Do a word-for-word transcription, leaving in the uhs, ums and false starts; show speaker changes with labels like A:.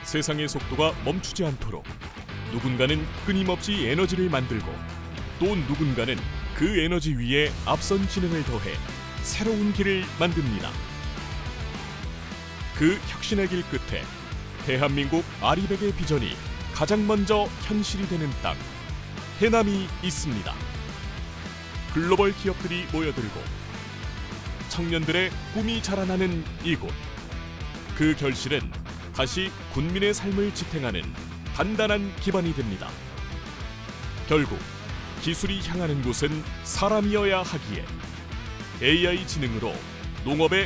A: 세상의 속도가 멈추지 않도록 누군가는 끊임없이 에너지를 만들고 또 누군가는 그 에너지 위에 앞선 지능을 더해 새로운 길을 만듭니다. 그 혁신의 길 끝에 대한민국 아리백의 비전이 가장 먼저 현실이 되는 땅, 해남이 있습니다. 글로벌 기업들이 모여들고 청년들의 꿈이 자라나는 이곳. 그 결실은 다시 군민의 삶을 지탱하는 단단한 기반이 됩니다. 결국 기술이 향하는 곳은 사람이어야 하기에 에이아이 지능으로 농업의